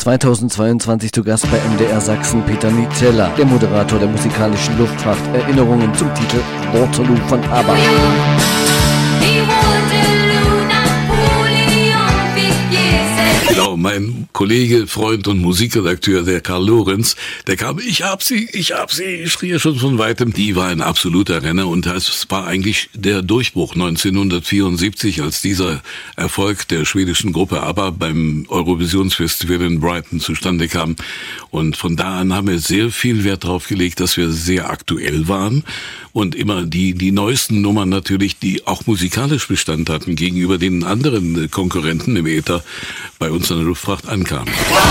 2022 zu Gast bei MDR Sachsen Peter Nizella, der Moderator der musikalischen Luftfahrt. Erinnerungen zum Titel Waterloo von ABBA. Genau, mein Kollege, Freund und Musikredakteur, der Karl Lorenz, der kam, ich hab sie, schrie er schon von weitem. Die war ein absoluter Renner und das war eigentlich der Durchbruch 1974, als dieser Erfolg der schwedischen Gruppe ABBA beim Eurovisionsfestival in Brighton zustande kam. Und von da an haben wir sehr viel Wert darauf gelegt, dass wir sehr aktuell waren und immer die neuesten Nummern natürlich, die auch musikalisch Bestand hatten gegenüber den anderen Konkurrenten im Äther bei uns in der Luftfracht ankamen.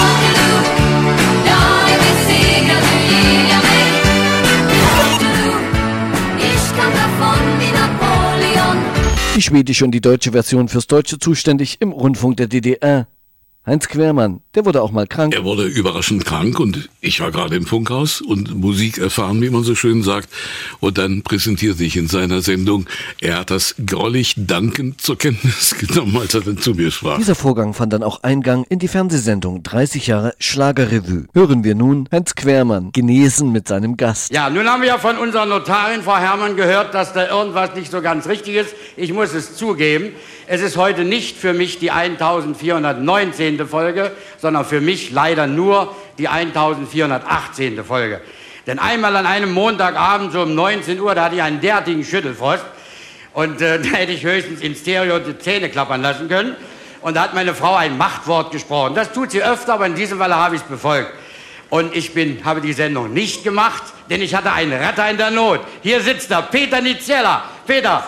Die schwedische und die deutsche Version fürs Deutsche zuständig im Rundfunk der DDR. Heinz Quermann, der wurde auch mal krank. Er wurde überraschend krank und ich war gerade im Funkhaus und Musik erfahren, wie man so schön sagt. Und dann präsentierte ich in seiner Sendung, er hat das grollig dankend zur Kenntnis genommen, als er dann zu mir sprach. Dieser Vorgang fand dann auch Eingang in die Fernsehsendung 30 Jahre Schlagerrevue. Hören wir nun Heinz Quermann, genesen mit seinem Gast. Ja, nun haben wir ja von unserer Notarin, Frau Herrmann, gehört, dass da irgendwas nicht so ganz richtig ist. Ich muss es zugeben. Es ist heute nicht für mich die 1419. Folge, sondern für mich leider nur die 1418. Folge. Denn einmal an einem Montagabend, so um 19 Uhr, da hatte ich einen derartigen Schüttelfrost und da hätte ich höchstens in Stereo die Zähne klappern lassen können. Und da hat meine Frau ein Machtwort gesprochen. Das tut sie öfter, aber in diesem Falle habe ich es befolgt. Und ich habe die Sendung nicht gemacht, denn ich hatte einen Retter in der Not. Hier sitzt er, Peter Nizella. Peter.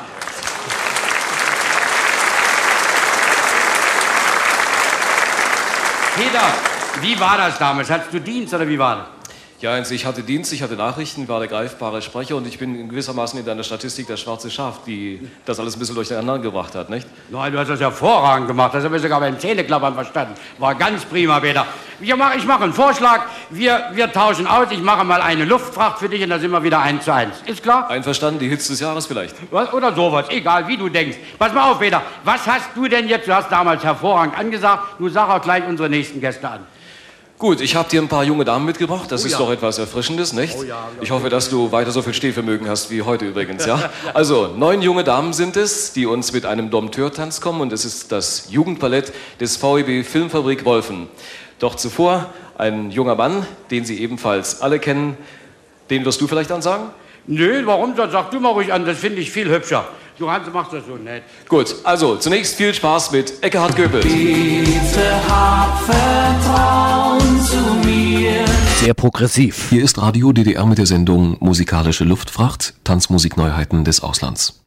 Peter, wie war das damals? Hattest du Dienst oder wie war das? Ja, also ich hatte Dienst, ich hatte Nachrichten, war der greifbare Sprecher und ich bin in gewissermaßen in deiner Statistik das schwarze Schaf, die das alles ein bisschen durcheinander gebracht hat, nicht? Nein, du hast das hervorragend gemacht, das habe ich sogar beim Zähneklappern verstanden. War ganz prima, Peter. Ich mache einen Vorschlag, wir tauschen aus, ich mache mal eine Luftfracht für dich und dann sind wir wieder 1:1. Ist klar? Einverstanden, die Hits des Jahres vielleicht. Was? Oder sowas, egal wie du denkst. Pass mal auf, Peter, was hast du denn jetzt, du hast damals hervorragend angesagt, du sag auch gleich unsere nächsten Gäste an. Gut, ich habe dir ein paar junge Damen mitgebracht. Das ist doch etwas Erfrischendes, nicht? Oh ja, ich hoffe, dass du weiter so viel Stehvermögen hast wie heute übrigens, ja? Also, 9 junge Damen sind es, die uns mit einem Dompteurtanz kommen und es ist das Jugendballett des VEB Filmfabrik Wolfen. Doch zuvor ein junger Mann, den Sie ebenfalls alle kennen. Den wirst du vielleicht ansagen? Nö, warum? Dann sag du mal ruhig an, das finde ich viel hübscher. Du Hans, machst das so nett. Gut, also zunächst viel Spaß mit Ekkehard Goebbels. Bitte hab Vertrauen zu mir. Sehr progressiv. Hier ist Radio DDR mit der Sendung Musikalische Luftfracht, Tanzmusikneuheiten des Auslands.